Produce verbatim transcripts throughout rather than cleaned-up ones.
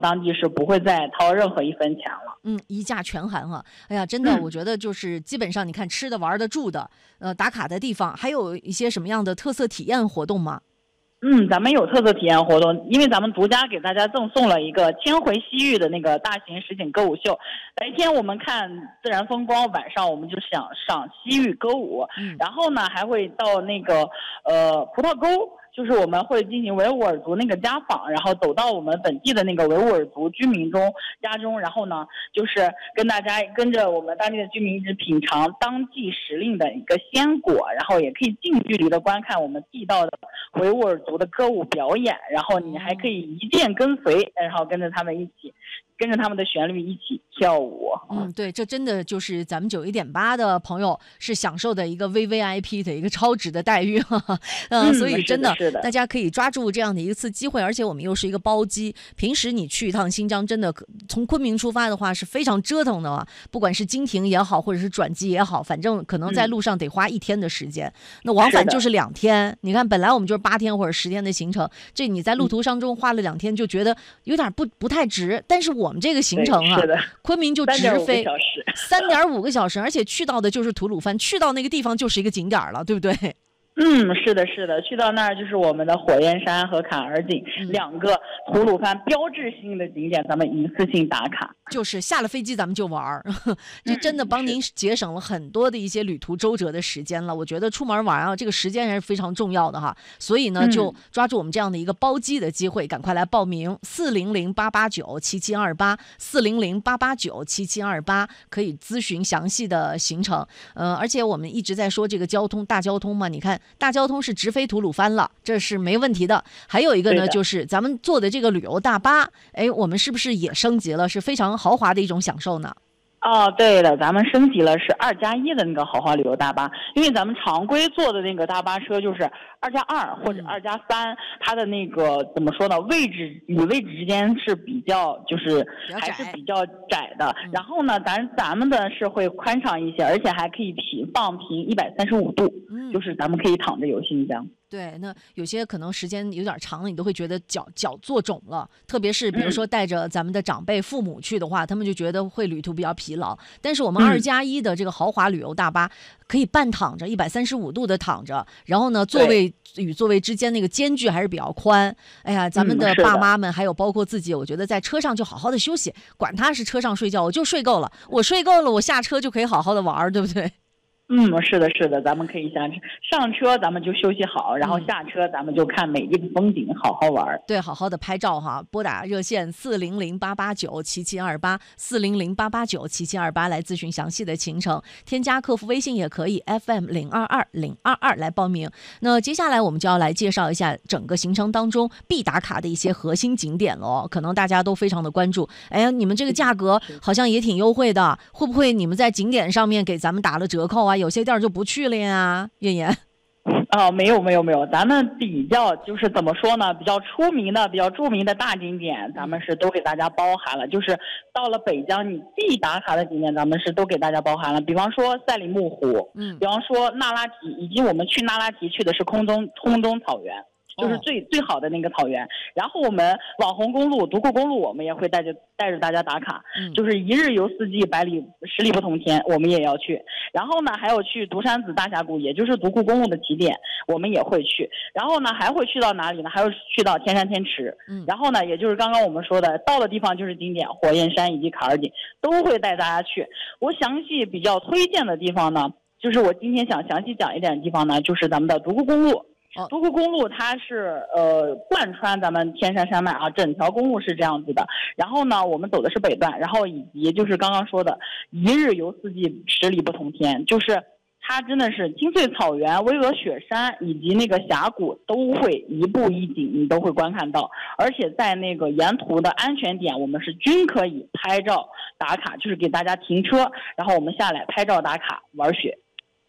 当地是不会再掏任何一分钱了。 嗯，一价全含哈。哎呀，真的，我觉得就是基本上你看吃的、玩的、住的，呃，打卡的地方，还有一些什么样的特色体验活动吗？ 嗯，咱们有特色体验活动，因为咱们独家给大家赠送了一个千回西域的那个大型实景歌舞秀。白天我们看自然风光，晚上我们就想赏西域歌舞， 嗯、 然后呢还会到那个呃葡萄沟。就是我们会进行维吾尔族那个家访，然后走到我们本地的那个维吾尔族居民中家中，然后呢，就是跟大家跟着我们当地的居民一直品尝当季时令的一个鲜果，然后也可以近距离的观看我们地道的维吾尔族的歌舞表演，然后你还可以一键跟随，然后跟着他们一起。跟着他们的旋律一起跳舞。 嗯，对，这真的就是咱们九一点八的朋友是享受的一个 V V I P 的一个超值的待遇哈哈。呃、嗯，所以真的大家可以抓住这样的一次机会，而且我们又是一个包机。平时你去一趟新疆，真的从昆明出发的话是非常折腾的啊，不管是经停也好，或者是转机也好，反正可能在路上得花一天的时间。嗯、那往返就是两天。你看，本来我们就是八天或者十天的行程，这你在路途当中花了两天，就觉得有点不不太值。但是我们这个行程啊，昆明就直飞三点五个小时，而且去到的就是吐鲁番，去到那个地方就是一个景点了，对不对？ 嗯，是的，是的，去到那儿就是我们的火焰山和坎儿井、嗯、两个吐鲁番标志性的景点，咱们一次性打卡。 就是下了飞机咱们就玩，这真的帮您节省了很多的一些旅途周折的时间了。我觉得出门玩啊，这个时间还是非常重要的哈。所以呢，就抓住我们这样的一个包机的机会，赶快来报名四零零八八九七七二八四零零八八九七七二八，可以咨询详细的行程。呃，而且我们一直在说这个交通大交通嘛，你看。大交通是直飞吐鲁番了，这是没问题的。还有一个呢，就是咱们坐的这个旅游大巴，哎，我们是不是也升级了？是非常豪华的一种享受呢？ 哦，对了，咱们升级了是二加一的那个豪华旅游大巴，因为咱们常规坐的那个大巴车就是二加二或者二加三，它的那个怎么说呢？位置与位置之间是比较就是还是比较窄的。嗯、然后呢，咱咱们的是会宽敞一些，而且还可以平放平一百三十五度，嗯、就是咱们可以躺着游新疆。 对，那有些可能时间有点长了，你都会觉得脚脚坐肿了，特别是比如说带着咱们的长辈父母去的话，他们就觉得会旅途比较疲劳。但是我们二加一的这个豪华旅游大巴，可以半躺着，一百三十五度的躺着，然后呢，座位与座位之间那个间距还是比较宽。哎呀，咱们的爸妈们还有包括自己，我觉得在车上就好好的休息，管他是车上睡觉，我就睡够了，我睡够了，我下车就可以好好的玩，对不对？ 嗯，是的，是的，咱们可以下车，上车咱们就休息好，然后下车咱们就看美丽的风景，好好玩。 对，好好的拍照哈。拨打热线四零零八八九七七二八四零零八八九七七二八来咨询详细的行程，添加客服微信也可以 F M 零二二零二二来报名。那接下来我们就要来介绍一下整个行程当中必打卡的一些核心景点了，可能大家都非常的关注。哎呀，你们这个价格好像也挺优惠的，会不会你们在景点上面给咱们打了折扣啊？有些店就不去了呀，燕燕。 哦，没有没有没有，咱们比较就是怎么说呢，比较出名的、比较著名的大景点，咱们是都给大家包含了。就是到了北疆，你必打卡的景点，咱们是都给大家包含了。比方说赛里木湖，嗯，比方说那拉提，以及我们去那拉提去的是空中空中草原。就是最、哦、最好的那个草原，然后我们网红公路、独库公路，我们也会带着带着大家打卡，嗯、就是一日游四季，百里十里不同天，我们也要去。然后呢，还有去独山子大峡谷，也就是独库公路的起点，我们也会去。然后呢，还会去到哪里呢？还会去到天山天池。嗯，然后呢，也就是刚刚我们说的，到的地方就是景点，火焰山以及坎儿井都会带大家去。我详细比较推荐的地方呢，就是我今天想详细讲一点的地方呢，就是咱们的独库公路。独库公路它是呃贯穿咱们天山山脉啊，整条公路是这样子的。然后呢，我们走的是北段，然后以及就是刚刚说的一日游四季，十里不同天，就是它真的是青翠草原、巍峨雪山以及那个峡谷都会一步一景，你都会观看到。而且在那个沿途的安全点，我们是均可以拍照打卡，就是给大家停车，然后我们下来拍照打卡玩雪。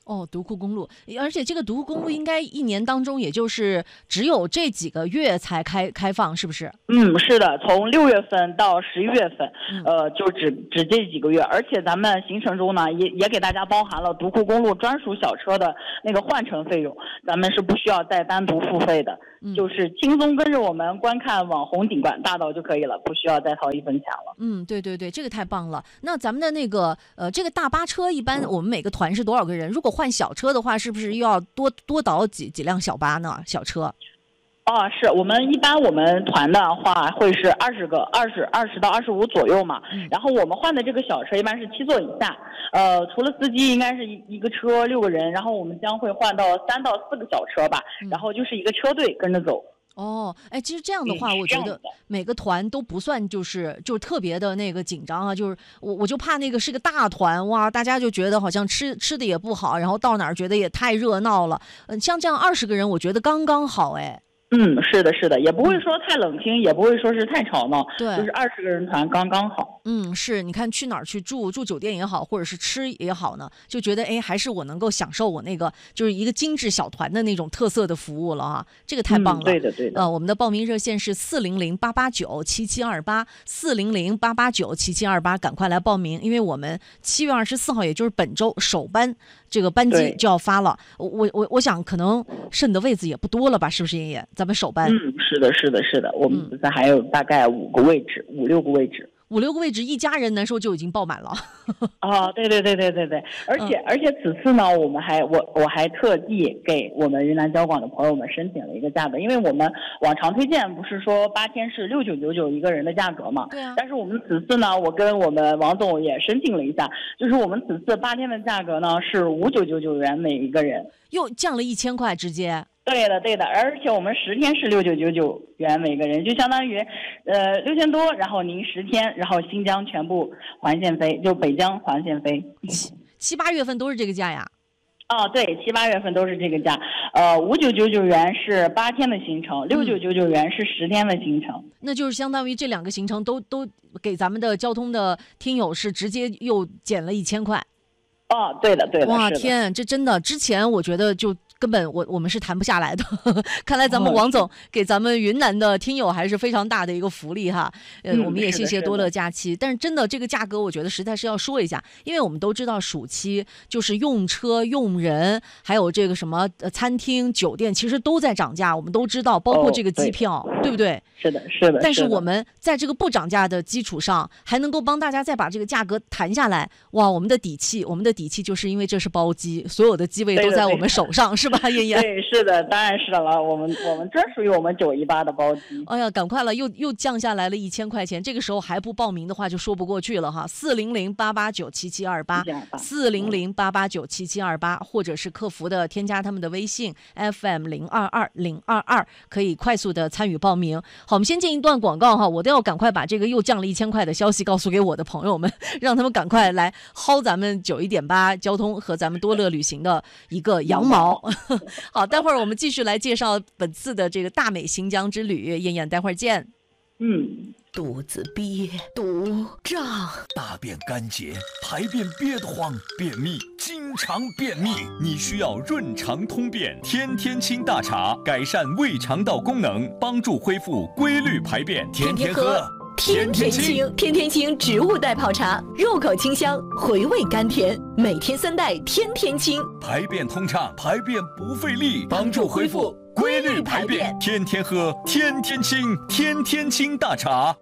哦，独库公路，而且这个独库公路应该一年当中也就是只有这几个月才开开放，是不是？ 嗯，是的，从六月份到十一月份，呃，就只只这几个月，而且咱们行程中呢，也也给大家包含了独库公路专属小车的那个换乘费用，咱们是不需要再单独付费的，嗯、就是轻松跟着我们观看网红景观大道就可以了，不需要再掏一分钱了。 嗯，对对对，这个太棒了。那咱们的那个呃，这个大巴车一般我们每个团是多少个人？如果换小车的话，是不是又要多多倒几几辆小巴呢？小车？ 哦，是我们一般我们团的话会是二十个，二十二十到二十五左右嘛。嗯、然后我们换的这个小车一般是七座以下，呃，除了司机应该是一一个车六个人，然后我们将会换到三到四个小车吧，嗯、然后就是一个车队跟着走。 哦，哎，其实这样的话，我觉得每个团都不算就是就特别的那个紧张啊，就是我我就怕那个是个大团哇，大家就觉得好像吃吃的也不好，然后到哪儿觉得也太热闹了。嗯，像这样二十个人，我觉得刚刚好哎。 嗯，是的，是的，也不会说太冷清，嗯、也不会说是太吵闹， 对， 就是二十个人团刚刚好。 嗯，是，你看去哪儿去住，住酒店也好，或者是吃也好呢，就觉得哎，还是我能够享受我那个就是一个精致小团的那种特色的服务了啊，这个太棒了。 嗯、对的，对的。 呃，我们的报名热线是四零零八八九七七二八，四零零八八九七七二八，赶快来报名，因为我们七月二十四号，也就是本周首班这个班机就要发了。我我我想可能剩的位子也不多了吧，是不是妍妍？咱们首班。 嗯，是的，是的，是的，我们这还有大概五个位置，嗯、五六个位置。 五六个位置，一家人难说就已经爆满了。 哦，对对对对对对，而且、嗯、而且此次呢，我们还我我还特地给我们云南交广的朋友们申请了一个价格，因为我们往常推荐不是说八天是六九九九一个人的价格嘛？ 对啊。 但是我们此次呢，我跟我们王总也申请了一下，就是我们此次八天的价格呢是五九九九元每一个人， 又降了一千块，直接。 对的，对的，而且我们十天是六九九九元每个人，就相当于，呃，六千多，然后您十天，然后新疆全部环线飞，就北疆环线飞。 七七八月份都是这个价呀？ 哦，对，七八月份都是这个价。呃，五九九九元是八天的行程，六九九九元是十天的行程。嗯、 那就是相当于这两个行程都都给咱们的交通的听友是直接又减了一千块。 哦，对的，对的。 哇，天，这真的，之前我觉得就。根本我我们是谈不下来的，看来咱们王总给咱们云南的听友还是非常大的一个福利哈。呃， 嗯、 我们也谢谢多乐假期，但是真的这个价格，我觉得实在是要说一下，因为我们都知道暑期就是用车、用人，还有这个什么呃餐厅、酒店，其实都在涨价，我们都知道，包括这个机票， 哦、 对不对？ 是的，是的。 但是我们在这个不涨价的基础上，还能够帮大家再把这个价格谈下来，哇，我们的底气，我们的底气就是因为这是包机，所有的机位都在我们手上，是吧？妍妍。 对，是的，当然是了。我们我们专属于我们九一八的包机。 哎呀，赶快了，又又降下来了一千块钱。这个时候还不报名的话，就说不过去了哈。四零零八八九七七二八，四零零八八九七七二八，或者是客服的添加他们的微信 F M 零二二零二二，可以快速的参与报名。好，我们先进一段广告哈，我都要赶快把这个又降了一千块的消息告诉给我的朋友们，让他们赶快来薅咱们九一点八交通和咱们多乐旅行的一个羊毛。好，待会儿我们继续来介绍本次的这个大美新疆之旅，燕燕，待会儿见。 嗯， 肚子憋，肚胀， 大便干结，排便憋得慌，便秘，经常便秘，你需要润肠通便天天清大茶，改善胃肠道功能，帮助恢复规律排便，天天喝。 天天清，天天清植物代泡茶，入口清香，回味甘甜，每天三袋，天天清， 排便通畅，排便不费力，帮助恢复规律排便，天天喝，天天清，天天清大茶。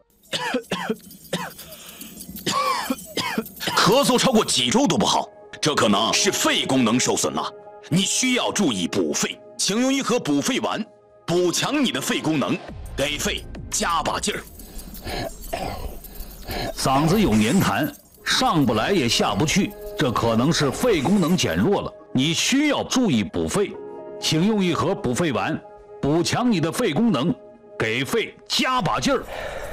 咳嗽超过几周都不好，这可能是肺功能受损了，你需要注意补肺，请用一盒补肺丸，补强你的肺功能，给肺加把劲儿。 嗓子有黏痰，上不来也下不去，这可能是肺功能减弱了，你需要注意补肺，请用一盒补肺丸，补强你的肺功能，给肺加把劲儿。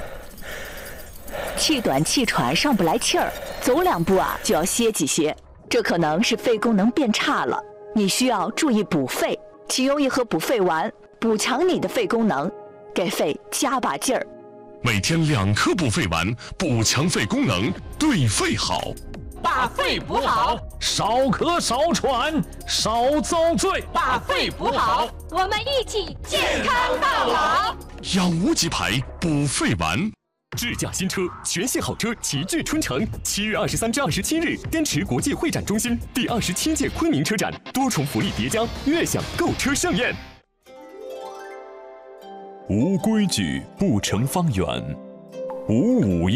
气短气喘上不来气儿，走两步啊就要歇几歇，这可能是肺功能变差了，你需要注意补肺，请用一盒补肺丸，补强你的肺功能，给肺加把劲儿。 每天两颗补肺丸，补强肺功能，对肺好。 把把肺补好， 少咳少喘少遭罪， 把肺补好，我们一起健康到老。 养无极牌补肺丸。智驾新车，全系好车齐聚春城。七月二十三至二十七日，滇池国际会展中心第二十七届昆明车展，多重福利叠加，悦享购车盛宴。无规矩不成方圆，五五一。